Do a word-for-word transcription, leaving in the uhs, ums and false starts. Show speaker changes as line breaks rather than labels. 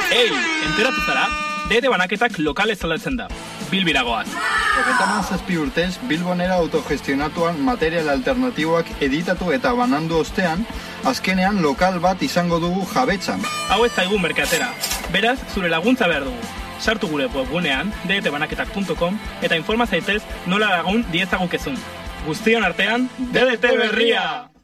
Ei, enteratu zara? D E T banaketak lokal aldatzen da. Bilbiragoaz.
Hogeita hamazazpi urtez, Bilbonera autogestionatuan material alternatiboak editatu eta banandu ostean, azkenean lokal bat izango dugu jabetzan.
Hau ez zaigu merkatera. Beraz, zure laguntza behar dugu. Sartu gure webgunean, d e t banaketak puntu com, eta informa zaitez nola lagun diezagukezun. Guztion artean, D D T berria!